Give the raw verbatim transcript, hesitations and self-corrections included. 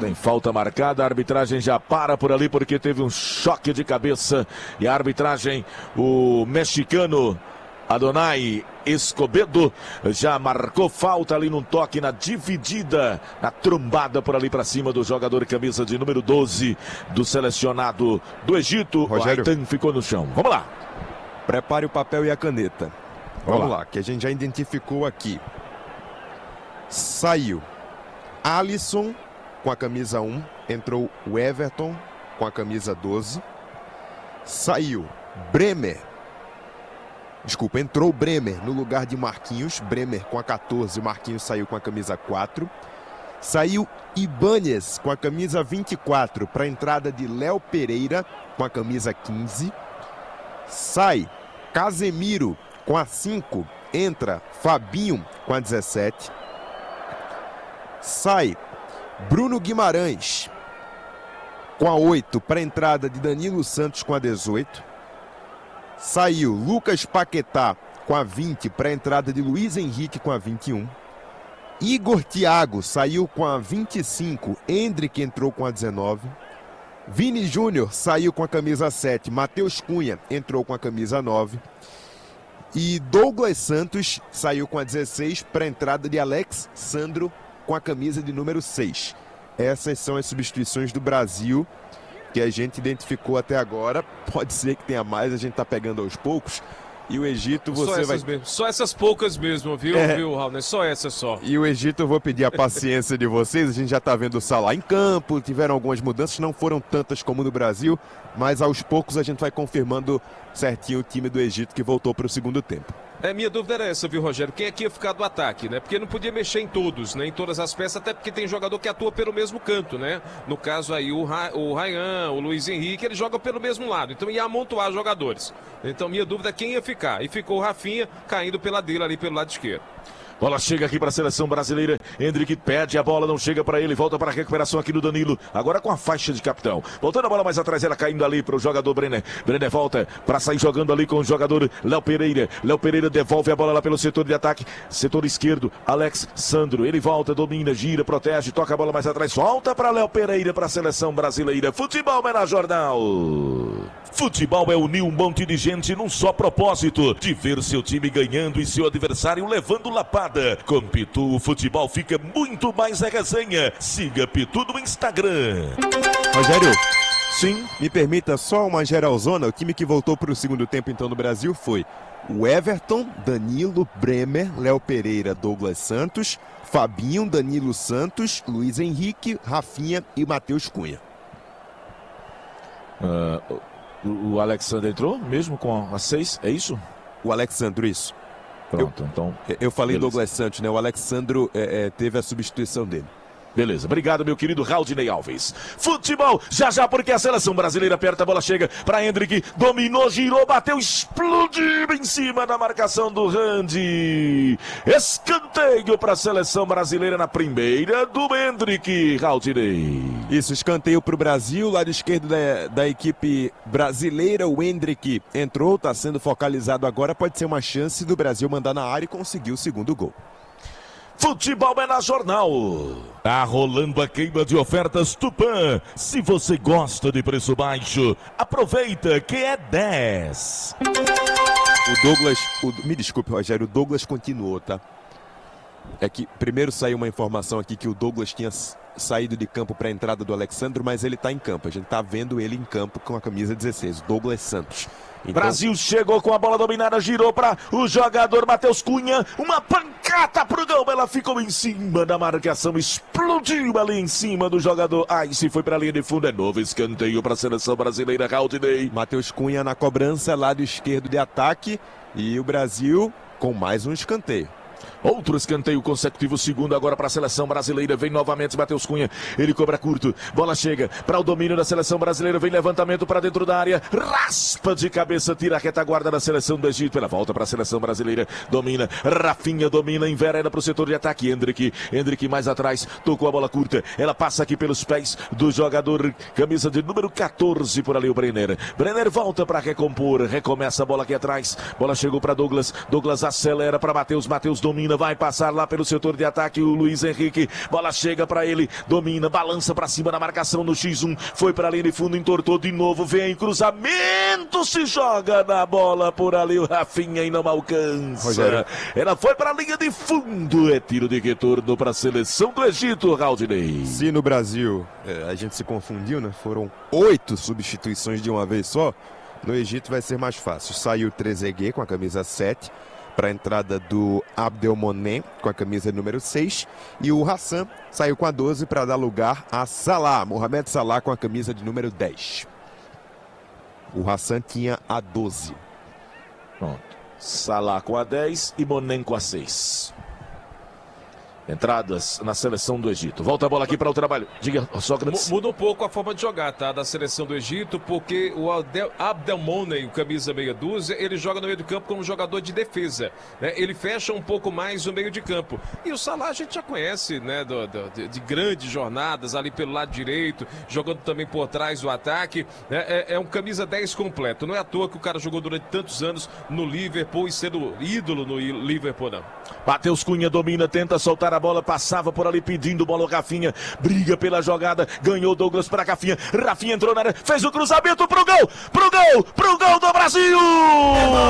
Tem falta marcada, a arbitragem já para por ali porque teve um choque de cabeça. E a arbitragem, o mexicano Adonai Escobedo já marcou falta ali num toque na dividida, na trombada por ali para cima do jogador camisa de número doze do selecionado do Egito. Rogério. O Aitan ficou no chão. Vamos lá. Prepare o papel e a caneta. Vamos, Vamos lá. lá, que a gente já identificou aqui. Saiu Alisson com a camisa um, entrou o Everton com a camisa doze. Saiu Bremer. Desculpa, entrou o Bremer no lugar de Marquinhos. Bremer com a quatorze, Marquinhos saiu com a camisa quatro. Saiu Ibáñez com a camisa vinte e quatro para a entrada de Léo Pereira com a camisa quinze. Sai Casemiro com a cinco, entra Fabinho com a dezessete. Sai Bruno Guimarães com a oito para a entrada de Danilo Santos com a dezoito. Saiu Lucas Paquetá com a vinte para a entrada de Luiz Henrique com a vinte e um. Igor Thiago saiu com a vinte e cinco, Endrick entrou com a dezenove. Vini Júnior saiu com a camisa sete, Matheus Cunha entrou com a camisa nove. E Douglas Santos saiu com a dezesseis para a entrada de Alex Sandro com a camisa de número seis. Essas são as substituições do Brasil que a gente identificou até agora. Pode ser que tenha mais, a gente tá pegando aos poucos. E o Egito você só essas vai... mesmo. Só essas poucas mesmo, viu, É. viu, Raul? Só essas só. E o Egito, eu vou pedir a paciência de vocês. A gente já tá vendo o Salah em campo, tiveram algumas mudanças, não foram tantas como no Brasil, mas aos poucos a gente vai confirmando certinho o time do Egito que voltou para o segundo tempo. É, minha dúvida era essa, viu, Rogério? Quem é que ia ficar do ataque, né? Porque não podia mexer em todos, né? Em todas as peças, até porque tem jogador que atua pelo mesmo canto, né? No caso aí, o, Ra o Ryan, o Luiz Henrique, eles jogam pelo mesmo lado. Então ia amontoar jogadores. Então minha dúvida é quem ia ficar. E ficou o Rafinha caindo pela dele ali pelo lado esquerdo. Bola chega aqui para a seleção brasileira. Endrick pede a bola, não chega para ele. Volta para a recuperação aqui do Danilo. Agora com a faixa de capitão. Voltando a bola mais atrás, ela caindo ali para o jogador Brenner. Brenner volta para sair jogando ali com o jogador Léo Pereira. Léo Pereira devolve a bola lá pelo setor de ataque. Setor esquerdo, Alex Sandro. Ele volta, domina, gira, protege, toca a bola mais atrás. Volta para Léo Pereira para a seleção brasileira. Futebol é na Jornal. Futebol é unir um monte de gente num só propósito, de ver seu time ganhando e seu adversário levando lapada. Com Pitu, o futebol fica muito mais a resenha. Siga Pitu no Instagram. Rogério, sim, me permita só uma geralzona. O time que voltou para o segundo tempo então no Brasil foi o Everton, Danilo, Bremer, Léo Pereira, Douglas Santos, Fabinho, Danilo Santos, Luiz Henrique, Rafinha e Matheus Cunha. Uh, o, o Alexandre entrou mesmo com a seis, é isso? O Alexandro, isso. Pronto, eu, então. Eu falei beleza. Douglas Santos, né? O Alexandro é, é, teve a substituição dele. Beleza, obrigado meu querido Raudinei Alves. Futebol, já já, porque a seleção brasileira aperta, a bola chega para Endrick, dominou, girou, bateu, explodiu em cima da marcação do Randy. Escanteio para a seleção brasileira na primeira do Endrick, Raudinei. Isso, escanteio para o Brasil, lado esquerdo da, da equipe brasileira, o Endrick entrou, está sendo focalizado agora, pode ser uma chance do Brasil mandar na área e conseguir o segundo gol. Futebol é na Jornal. Tá rolando a queima de ofertas Tupã. Se você gosta de preço baixo, aproveita que é dez. O Douglas, o, me desculpe, Rogério, o Douglas continuou, tá? É que primeiro saiu uma informação aqui que o Douglas tinha saído de campo para a entrada do Alexandre, mas ele tá em campo. A gente tá vendo ele em campo com a camisa dezesseis, Douglas Santos. Então... Brasil chegou com a bola dominada, girou para o jogador Matheus Cunha, uma pancada pro gol, ela ficou em cima da marcação, explodiu ali em cima do jogador. Ai, se foi para a linha de fundo, é novo escanteio para a seleção brasileira, Raudinei. Matheus Cunha na cobrança, lado esquerdo de ataque, e o Brasil com mais um escanteio. Outro escanteio consecutivo, segundo agora para a seleção brasileira. Vem novamente Matheus Cunha, ele cobra curto, bola chega para o domínio da seleção brasileira. Vem levantamento para dentro da área, raspa de cabeça, tira a retaguarda da seleção do Egito. Ela volta para a seleção brasileira, domina, Rafinha domina, envereda para o setor de ataque. Endrick, Endrick mais atrás, tocou a bola curta, ela passa aqui pelos pés do jogador, camisa de número quatorze por ali, o Brenner. Brenner volta para recompor, recomeça a bola aqui atrás, bola chegou para Douglas, Douglas acelera para Matheus, Matheus domina, domina, vai passar lá pelo setor de ataque o Luiz Henrique, bola chega para ele, domina, balança para cima na marcação no xis um, foi para a linha de fundo, entortou de novo, vem cruzamento, se joga na bola por ali o Rafinha e não alcança. Rogério. Ela foi para a linha de fundo, é tiro de retorno para a seleção do Egito, Raudinei. Se no Brasil é, a gente se confundiu, né? Foram oito substituições de uma vez só. No Egito vai ser mais fácil. Saiu o Trezeguet com a camisa sete para a entrada do Abdelmonem com a camisa número seis. E o Hassan saiu com a doze para dar lugar a Salah, Mohamed Salah com a camisa de número dez. O Hassan tinha a doze. Pronto. Salah com a dez e Monem com a seis. Entradas na seleção do Egito. Volta a bola aqui para o trabalho. Diga, Sócrates. Muda um pouco a forma de jogar, tá? Da seleção do Egito, porque o Abdelmonem, o camisa meia dúzia, ele joga no meio do campo como jogador de defesa, né? Ele fecha um pouco mais o meio de campo. E o Salah a gente já conhece, né? Do, do, de, de grandes jornadas ali pelo lado direito, jogando também por trás do ataque. Né? É, é um camisa dez completo. Não é à toa que o cara jogou durante tantos anos no Liverpool e sendo ídolo no Liverpool, não. Matheus Cunha domina, tenta soltar a bola, passava por ali pedindo bola, o Rafinha briga pela jogada, ganhou Douglas para Rafinha, Rafinha entrou na área, fez o cruzamento pro gol, pro gol, pro gol do Brasil!